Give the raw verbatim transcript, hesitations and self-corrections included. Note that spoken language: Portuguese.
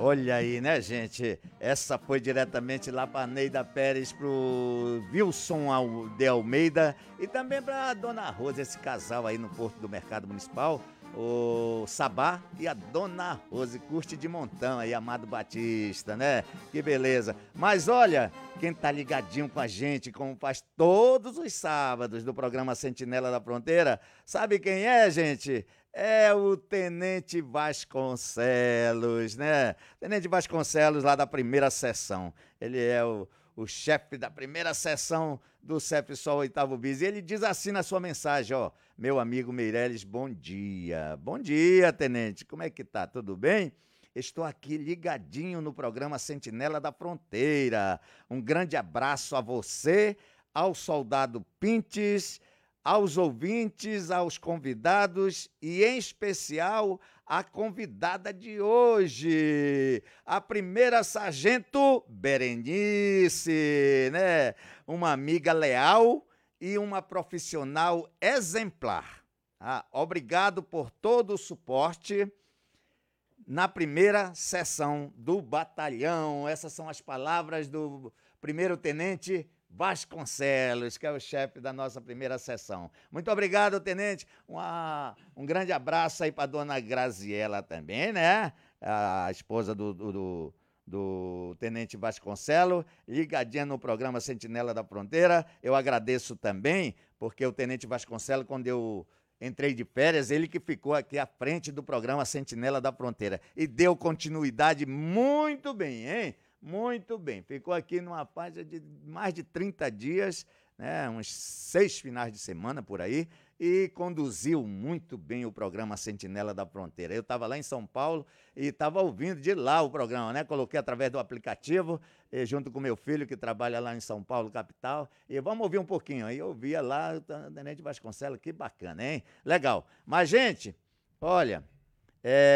Olha aí, né, gente? Essa foi diretamente lá para Neida Pérez, pro Wilson Al- de Almeida e também para Dona Rosa, esse casal aí no Porto do Mercado Municipal, o Sabá e a Dona Rose, curte de montão aí, Amado Batista, né? Que beleza. Mas olha, quem tá ligadinho com a gente, como faz todos os sábados do programa Sentinela da Fronteira, sabe quem é, gente? É o Tenente Vasconcelos, né? Tenente Vasconcelos, lá da primeira sessão. Ele é o, o chefe da primeira sessão do CEP-Sol Oitavo Bis. E ele diz assim na sua mensagem, ó. Meu amigo Meirelles, bom dia. Bom dia, Tenente. Como é que tá? Tudo bem? Estou aqui ligadinho no programa Sentinela da Fronteira. Um grande abraço a você, ao soldado Pintes, aos ouvintes, aos convidados e, em especial, a convidada de hoje, a primeira sargento Berenice, né? Uma amiga leal e uma profissional exemplar. Ah, obrigado por todo o suporte na primeira sessão do batalhão. Essas são as palavras do primeiro-tenente Vasconcelos, que é o chefe da nossa primeira sessão. Muito obrigado, tenente. Uma, um grande abraço aí para dona Graziela também, né? A esposa do, do, do, do tenente Vasconcelos, ligadinha no programa Sentinela da Fronteira. Eu agradeço também, porque o tenente Vasconcelos, quando eu entrei de férias, ele que ficou aqui à frente do programa Sentinela da Fronteira e deu continuidade muito bem, hein? Muito bem. Ficou aqui numa faixa de mais de trinta dias, né? Uns seis finais de semana por aí, e conduziu muito bem o programa Sentinela da Fronteira. Eu estava lá em São Paulo e estava ouvindo de lá o programa, né? Coloquei através do aplicativo, eh, junto com meu filho, que trabalha lá em São Paulo, capital, e vamos ouvir um pouquinho. Aí eu ouvia lá o Tenente Vasconcelos, que bacana, hein? Legal. Mas, gente, olha, é,